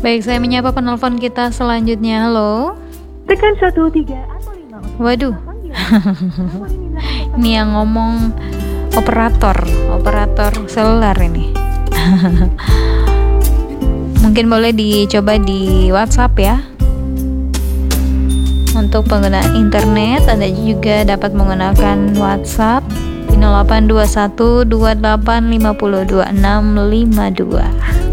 Baik, saya menyapa penelpon kita selanjutnya. Halo. Tekan 1, 3 atau 5. Waduh. Ini yang ngomong operator seluler ini. Mungkin boleh dicoba di WhatsApp ya. Untuk pengguna internet, Anda juga dapat menggunakan WhatsApp di 0821 28 50 26 52.